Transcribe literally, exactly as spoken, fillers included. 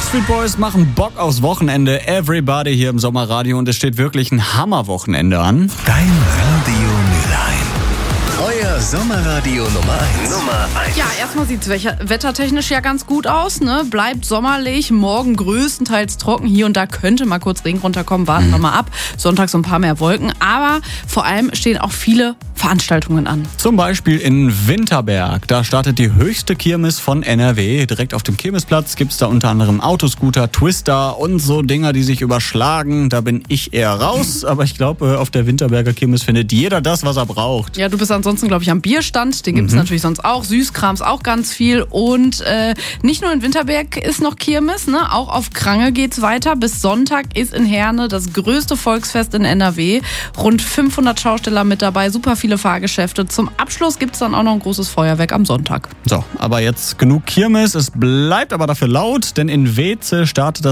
Backstreet Boys machen Bock aufs Wochenende. Everybody hier im Sommerradio und es steht wirklich ein Hammerwochenende an. Dein Radio Mülheim. Euer Sommerradio Nummer eins. Nummer eins. Ja, erstmal sieht es wettertechnisch ja ganz gut aus, ne? Bleibt sommerlich, morgen größtenteils trocken. Hier und da könnte mal kurz Regen runterkommen, warten wir mal ab. Sonntag so ein paar mehr Wolken, aber vor allem stehen auch viele Veranstaltungen an. Zum Beispiel in Winterberg. Da startet die höchste Kirmes von N R W. Direkt auf dem Kirmesplatz gibt es da unter anderem Autoscooter, Twister und so Dinger, die sich überschlagen. Da bin ich eher raus, aber ich glaube, auf der Winterberger Kirmes findet jeder das, was er braucht. Ja, du bist ansonsten, glaube ich, am Bierstand. Den gibt es mhm. natürlich sonst auch. Süßkrams auch ganz viel. Und äh, nicht nur in Winterberg ist noch Kirmes, ne? Auch auf Krange geht's weiter. Bis Sonntag ist in Herne das größte Volksfest in N R W. Rund fünfhundert Schausteller mit dabei, super viele Fahrgeschäfte. Zum Abschluss gibt es dann auch noch ein großes Feuerwerk am Sonntag. So, aber jetzt genug Kirmes. Es bleibt aber dafür laut, denn in Weeze startet das